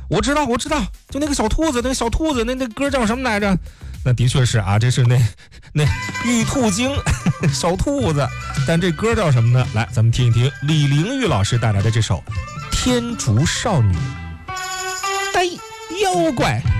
我知道，就那个小兔子，那歌叫什么来着？那的确是啊，这是那玉兔精小兔子，但这歌叫什么呢？来，咱们听一听李玲玉老师带来的这首《天竺少女》。妖怪